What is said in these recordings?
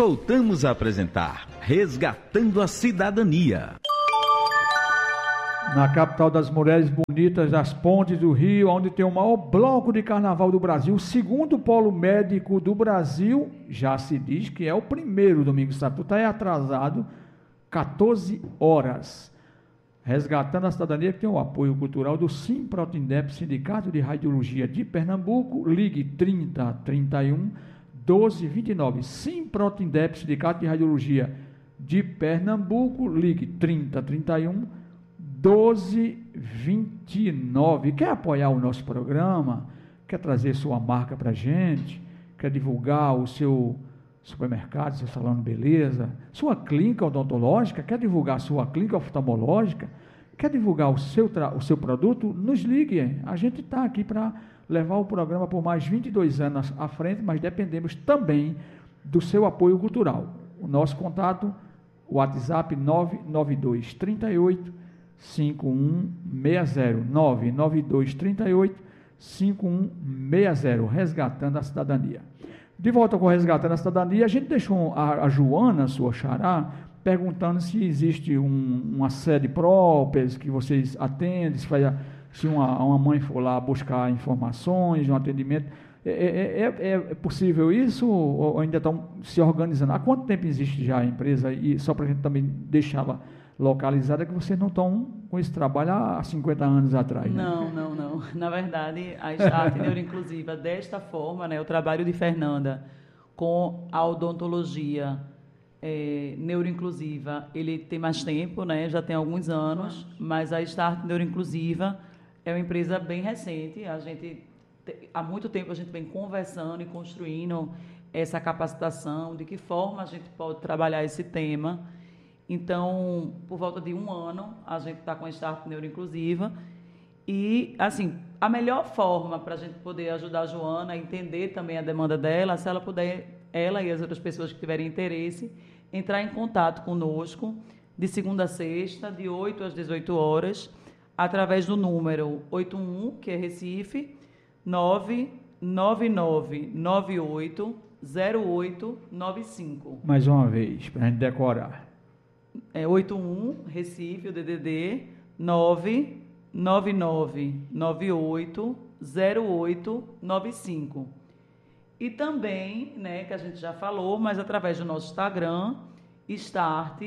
Voltamos a apresentar Resgatando a Cidadania. Na capital das mulheres bonitas das Pontes do Rio, onde tem o maior bloco de carnaval do Brasil, o segundo polo médico do Brasil, já se diz que é o primeiro, Domingos Sá. Tu está aí atrasado 14 horas. Resgatando a Cidadania, que tem o apoio cultural do Simprotindep, Sindicato de Radiologia de Pernambuco. Ligue 30 31 12 29. Simprotindep, Sindicato de Radiologia de Pernambuco. Ligue 30 31 12 29. Quer apoiar o nosso programa? Quer trazer sua marca para a gente? Quer divulgar o seu supermercado, seu salão de beleza, sua clínica odontológica? Quer divulgar sua clínica oftalmológica? Quer divulgar o seu produto? Nos ligue. A gente está aqui para levar o programa por mais 22 anos à frente, mas dependemos também do seu apoio cultural. O nosso contato, WhatsApp 992 38 5160, 992 38 5160, Resgatando a Cidadania. De volta com Resgatando a Cidadania, a gente deixou a Joana, sua xará, perguntando se existe uma sede própria, que vocês atendem, se uma mãe for lá buscar informações, um atendimento. É possível isso ou ainda estão se organizando? Há quanto tempo existe já a empresa? E só para a gente também deixá-la localizada, que vocês não estão com esse trabalho há 50 anos atrás, né? Não. Na verdade, a Start Neuroinclusiva, desta forma, né, o trabalho de Fernanda com a odontologia neuroinclusiva, ele tem mais tempo, né, já tem alguns anos, mas a Start Neuroinclusiva é uma empresa bem recente. Há muito tempo a gente vem conversando e construindo essa capacitação, de que forma a gente pode trabalhar esse tema. Então, por volta de 1 ano, a gente está com a Start Neuroinclusiva. E, assim, a melhor forma para a gente poder ajudar a Joana a entender também a demanda dela, se ela puder, ela e as outras pessoas que tiverem interesse, entrar em contato conosco de segunda a sexta, de 8 às 18 horas, através do número 81, que é Recife, 99998 0895. Mais uma vez, para a gente decorar. 81, Recife, o DDD, 99998 0895. E também, né, que a gente já falou, mas através do nosso Instagram, Start,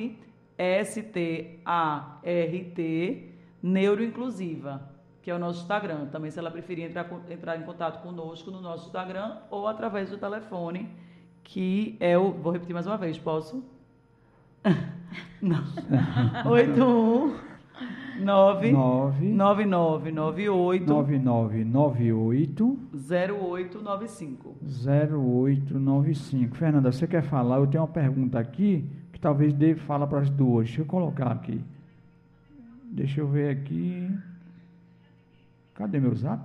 START, Neuroinclusiva, que é o nosso Instagram. Também, se ela preferir entrar em contato conosco no nosso Instagram ou através do telefone, que é o... Vou repetir mais uma vez, posso? Não. 81 9998 0895. Fernanda, você quer falar? Eu tenho uma pergunta aqui que talvez dê fala para as duas. Deixa eu colocar aqui. Deixa eu ver aqui. Cadê meu zap?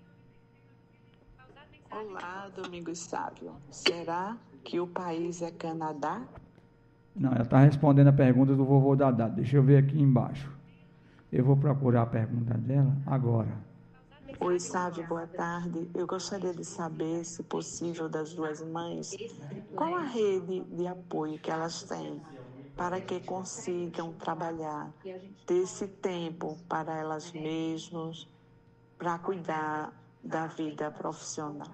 Olá, Domingos Sábio. Será que o país é Canadá? Não, ela está respondendo a pergunta do vovô Dadá. Deixa eu ver aqui embaixo. Eu vou procurar a pergunta dela agora. Oi, Sábio, boa tarde. Eu gostaria de saber, se possível, das duas mães, qual a rede de apoio que elas têm para que consigam trabalhar, ter esse tempo para elas mesmas, para cuidar da vida profissional.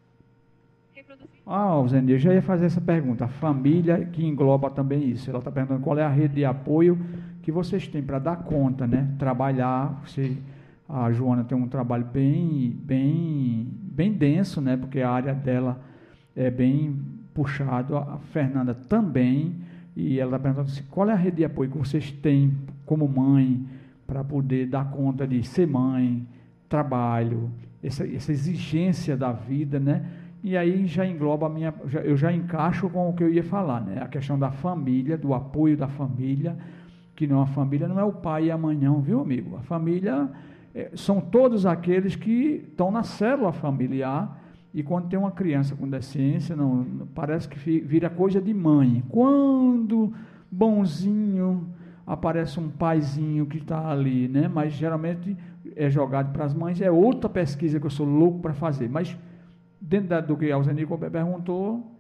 Zé, eu já ia fazer essa pergunta. A família que engloba também isso. Ela está perguntando qual é a rede de apoio que vocês têm para dar conta, né? Trabalhar. A Joana tem um trabalho bem denso, né? Porque a área dela é bem puxado. A Fernanda também. E ela está perguntando assim, qual é a rede de apoio que vocês têm como mãe para poder dar conta de ser mãe, trabalho, essa exigência da vida, né? E aí já engloba eu já encaixo com o que eu ia falar, né? A questão da família, do apoio da família, que não, a família não é o pai e a mãe não, viu, amigo? A família são todos aqueles que estão na célula familiar, e quando tem uma criança com deficiência, parece que vira coisa de mãe. Quando bonzinho aparece um paizinho que está ali, né? Mas geralmente é jogado para as mães, é outra pesquisa que eu sou louco para fazer, mas dentro do que a Alzeni perguntou,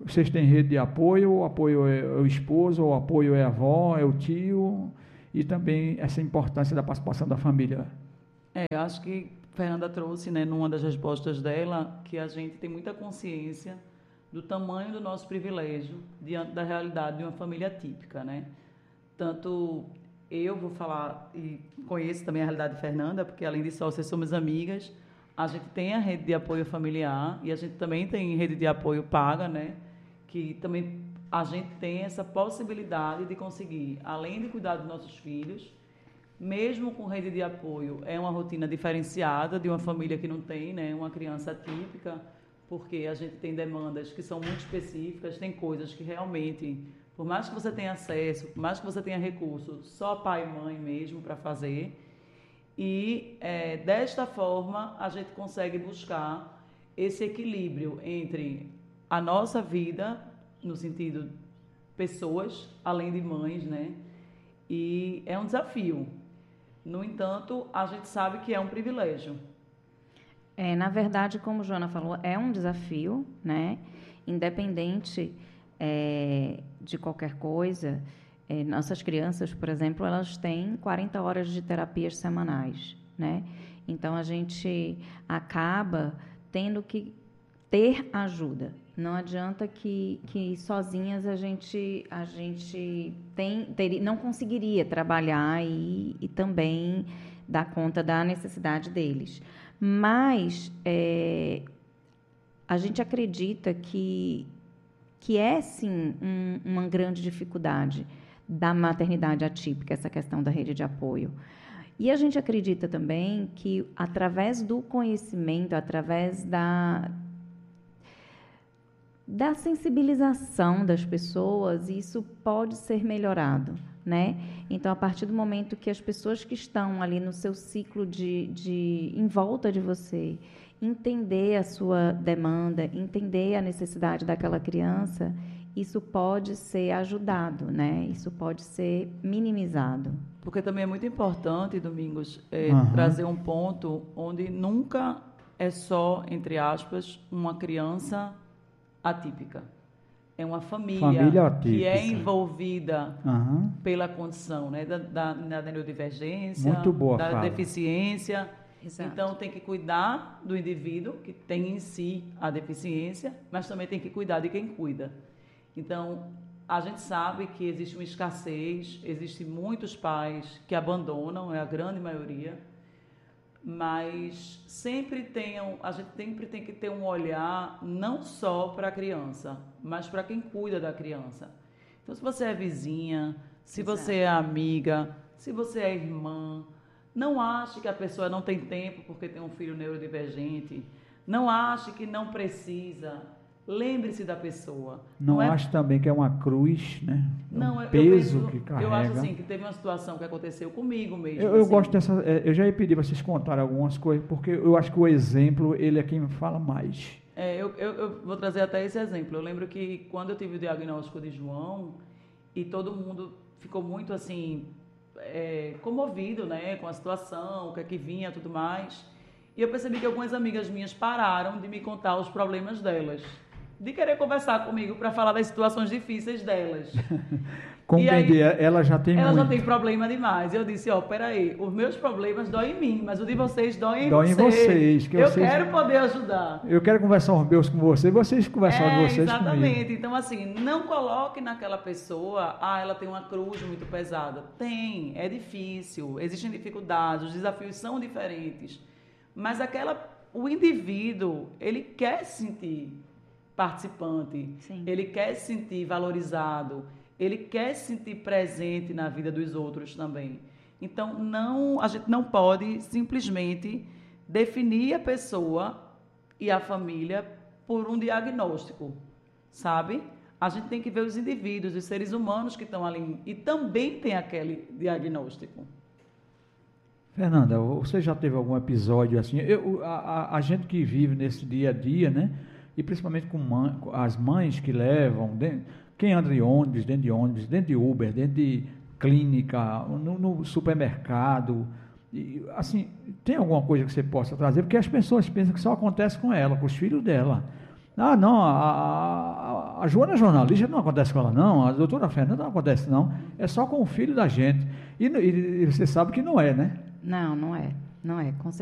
Vocês têm rede de apoio, o apoio é o esposo, o apoio é a avó, é o tio, e também essa importância da participação da família. Eu acho que Fernanda trouxe, né, numa das respostas dela, que a gente tem muita consciência do tamanho do nosso privilégio diante da realidade de uma família típica, né? Tanto eu vou falar, e conheço também a realidade de Fernanda, porque além de sócias somos amigas, a gente tem a rede de apoio familiar e a gente também tem rede de apoio paga, né? Que também a gente tem essa possibilidade de conseguir, além de cuidar dos nossos filhos, mesmo com rede de apoio, é uma rotina diferenciada de uma família que não tem, né, uma criança típica, porque a gente tem demandas que são muito específicas, tem coisas que realmente, por mais que você tenha acesso, por mais que você tenha recurso, só pai e mãe mesmo para fazer. E desta forma a gente consegue buscar esse equilíbrio entre a nossa vida, no sentido pessoas, além de mães, né? E é um desafio. No entanto, a gente sabe que é um privilégio. Na verdade, como Joana falou, é um desafio, né? Independente de qualquer coisa. Nossas crianças, por exemplo, elas têm 40 horas de terapias semanais, né? Então, a gente acaba tendo que ter ajuda. Não adianta que sozinhas a gente não conseguiria trabalhar e também dar conta da necessidade deles. Mas a gente acredita que é, sim, uma grande dificuldade da maternidade atípica, essa questão da rede de apoio. E a gente acredita também que, através do conhecimento, através da sensibilização das pessoas, isso pode ser melhorado, né? Então, a partir do momento que as pessoas que estão ali no seu ciclo em volta de você, entender a sua demanda, entender a necessidade daquela criança, isso pode ser ajudado, né? Isso pode ser minimizado. Porque também é muito importante, Domingos, trazer um ponto onde nunca é só, entre aspas, uma criança atípica. É uma família que é envolvida pela condição, né, da neurodivergência, da deficiência. Exato. Então, tem que cuidar do indivíduo que tem em si a deficiência, mas também tem que cuidar de quem cuida. Então, a gente sabe que existe uma escassez, existem muitos pais que abandonam, é a grande maioria, mas a gente sempre tem que ter um olhar não só para a criança, mas para quem cuida da criança. Então, se você é vizinha, se Exato. Você é amiga, se você é irmã, não ache que a pessoa não tem tempo porque tem um filho neurodivergente, não ache que não precisa. Lembre-se da pessoa. Não acho também que é uma cruz, né? Não, peso que carrega. Eu acho assim, que teve uma situação que aconteceu comigo mesmo. Eu gosto dessa... eu já ia pedir para vocês contarem algumas coisas, porque eu acho que o exemplo, ele é quem me fala mais. Eu vou trazer até esse exemplo. Eu lembro que quando eu tive o diagnóstico de João, e todo mundo ficou muito assim, comovido, né, com a situação, o que é que vinha e tudo mais. E eu percebi que algumas amigas minhas pararam de me contar os problemas delas, de querer conversar comigo para falar das situações difíceis delas. Compreender, ela já tem Ela já tem problema demais. Eu disse, peraí, os meus problemas doem em mim, mas o de vocês dói em vocês. Quero poder ajudar. Eu quero conversar os meus com vocês conversar de vocês exatamente. comigo. Então, assim, não coloque naquela pessoa, ela tem uma cruz muito pesada. Tem, é difícil, existem dificuldades, os desafios são diferentes. Mas o indivíduo, ele quer se sentir participante, Sim. Ele quer se sentir valorizado, ele quer se sentir presente na vida dos outros também. Então, a gente não pode simplesmente definir a pessoa e a família por um diagnóstico, sabe? A gente tem que ver os indivíduos, os seres humanos que estão ali e também tem aquele diagnóstico. Fernanda, você já teve algum episódio assim? A gente que vive nesse dia a dia, né? E principalmente com as mães que levam, quem anda de ônibus, dentro de Uber, dentro de clínica, no supermercado, e, assim, tem alguma coisa que você possa trazer? Porque as pessoas pensam que só acontece com ela, com os filhos dela. Não, A Joana é jornalista, não acontece com ela, não. A doutora Fernanda não acontece, não. É só com o filho da gente. E você sabe que não é, né? Não, não é. Não é, com certeza.